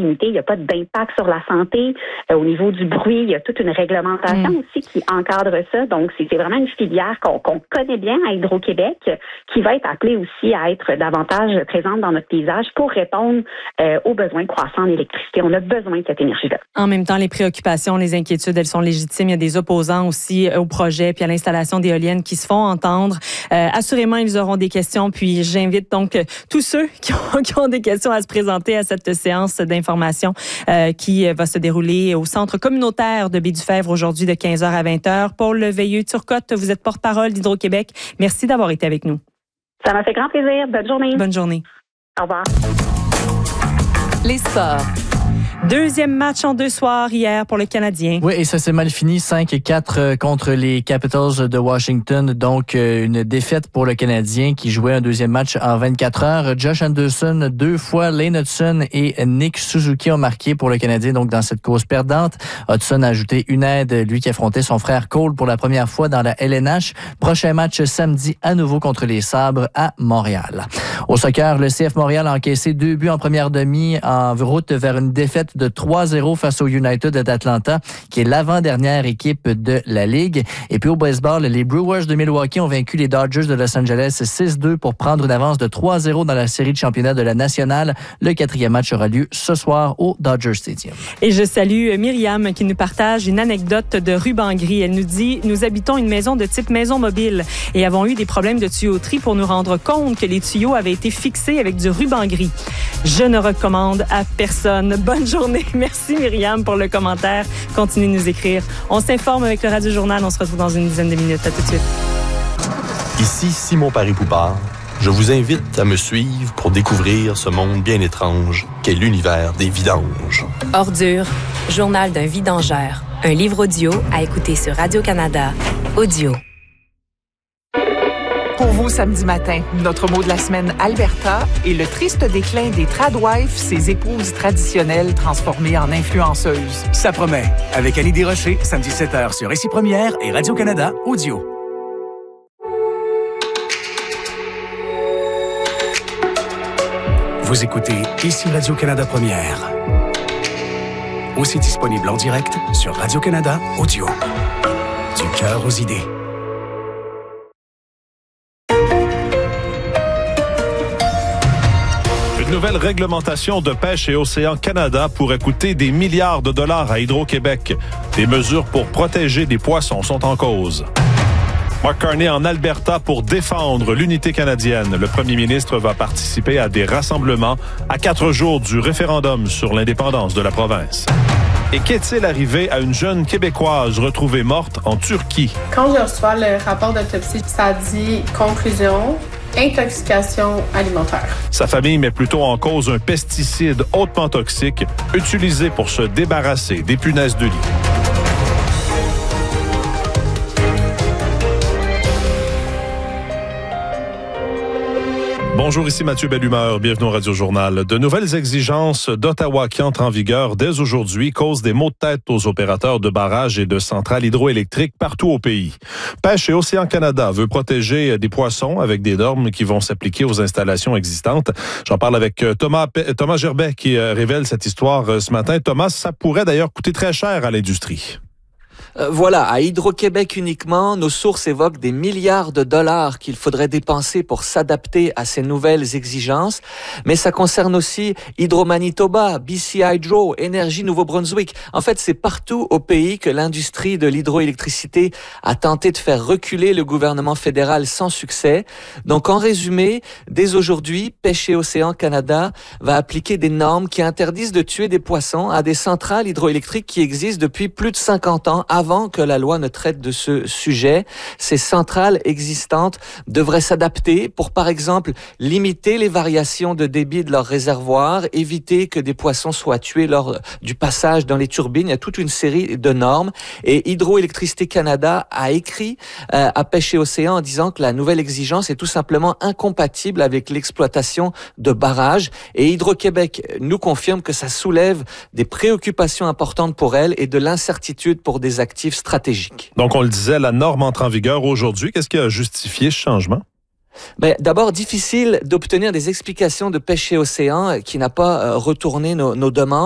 proximité, il n'y a pas d'impact sur la santé. Au niveau du bruit, il y a toute une réglementation aussi qui encadre ça. Donc, c'est vraiment une filière qu'on connaît bien à Hydro-Québec, qui va être appelée aussi à être davantage présente dans notre paysage pour répondre aux besoins croissants en électricité. On a besoin de cette énergie-là. En même temps, les préoccupations, les inquiétudes, elles sont légitimes. Il y a des opposants aussi au projet puis à l'installation d'éoliennes qui se font entendre. Assurément, ils auront des questions. Puis j'invite donc tous ceux qui ont des questions à se présenter à cette séance d'information qui va se dérouler au centre communautaire de Baie-du-Fèvre aujourd'hui de 15h à 20h. Paul Veilleux-Turcotte, vous êtes porte-parole d'Hydro-Québec. Merci d'avoir été avec nous. Ça m'a fait grand plaisir. Bonne journée. Bonne journée. Au revoir. Les sports. Deuxième match en 2 soirs hier pour le Canadien. Oui, et ça s'est mal fini, 5-4 contre les Capitals de Washington. Donc, une défaite pour le Canadien qui jouait un deuxième match en 24 heures. Josh Anderson, 2 fois, Lane Hudson et Nick Suzuki ont marqué pour le Canadien, donc dans cette cause perdante. Hudson a ajouté une aide, lui qui affrontait son frère Cole pour la première fois dans la LNH. Prochain match samedi à nouveau contre les Sabres à Montréal. Au soccer, le CF Montréal a encaissé 2 buts en première demi en route vers une défaite de 3-0 face au United d'Atlanta, qui est l'avant-dernière équipe de la Ligue. Et puis au baseball, les Brewers de Milwaukee ont vaincu les Dodgers de Los Angeles 6-2 pour prendre une avance de 3-0 dans la série de championnat de la Nationale. Le 4e match aura lieu ce soir au Dodger Stadium. Et je salue Myriam qui nous partage une anecdote de ruban gris. Elle nous dit « Nous habitons une maison de type maison mobile et avons eu des problèmes de tuyauterie pour nous rendre compte que les tuyaux avaient été fixés avec du ruban gris. Je ne recommande à personne. Bonne journée. Merci Myriam pour le commentaire. Continuez de nous écrire. On s'informe avec le Radio Journal. On se retrouve dans une dizaine de minutes. À tout de suite. Ici Simon Paris-Poupard. Je vous invite à me suivre pour découvrir ce monde bien étrange qu'est l'univers des vidanges. Ordure, journal d'un vidangeur. Un livre audio à écouter sur Radio-Canada. Audio. Pour vous, samedi matin, notre mot de la semaine, Alberta, et le triste déclin des tradwives, ces épouses traditionnelles transformées en influenceuses. Ça promet. Avec Annie Desrochers, samedi 7h sur Ici Première et Radio-Canada Audio. Vous écoutez Ici Radio-Canada Première. Aussi disponible en direct sur Radio-Canada Audio. Du cœur aux idées. Une nouvelle réglementation de pêche et Océan Canada pourrait coûter des milliards de dollars à Hydro-Québec. Des mesures pour protéger les poissons sont en cause. Mark Carney en Alberta pour défendre l'unité canadienne. Le premier ministre va participer à des rassemblements à 4 jours du référendum sur l'indépendance de la province. Et qu'est-il arrivé à une jeune Québécoise retrouvée morte en Turquie? Quand je reçois le rapport d'autopsie, ça dit conclusion, intoxication alimentaire. Sa famille met plutôt en cause un pesticide hautement toxique utilisé pour se débarrasser des punaises de lit. Bonjour, ici Mathieu Bellumeur. Bienvenue au Radio Journal. De nouvelles exigences d'Ottawa qui entrent en vigueur dès aujourd'hui causent des maux de tête aux opérateurs de barrages et de centrales hydroélectriques partout au pays. Pêche et Océan Canada veut protéger des poissons avec des normes qui vont s'appliquer aux installations existantes. J'en parle avec Thomas Gerbet qui révèle cette histoire ce matin. Thomas, ça pourrait d'ailleurs coûter très cher à l'industrie. Voilà, à Hydro-Québec uniquement, nos sources évoquent des milliards de dollars qu'il faudrait dépenser pour s'adapter à ces nouvelles exigences. Mais ça concerne aussi Hydro-Manitoba, BC Hydro, Énergie Nouveau-Brunswick. En fait, c'est partout au pays que l'industrie de l'hydroélectricité a tenté de faire reculer le gouvernement fédéral sans succès. Donc, en résumé, dès aujourd'hui, Pêche et Océan Canada va appliquer des normes qui interdisent de tuer des poissons à des centrales hydroélectriques qui existent depuis plus de 50 ans avant que la loi ne traite de ce sujet. Ces centrales existantes devraient s'adapter pour, par exemple, limiter les variations de débit de leurs réservoirs, éviter que des poissons soient tués lors du passage dans les turbines. Il y a toute une série de normes. Et Hydroélectricité Canada a écrit à Pêche et Océan en disant que la nouvelle exigence est tout simplement incompatible avec l'exploitation de barrages. Et Hydro-Québec nous confirme que ça soulève des préoccupations importantes pour elle et de l'incertitude pour des actifs stratégiques. Donc, on le disait, la norme entre en vigueur aujourd'hui. Qu'est-ce qui a justifié ce changement? D'abord, difficile d'obtenir des explications de Pêche et Océan qui n'a pas retourné nos demandes.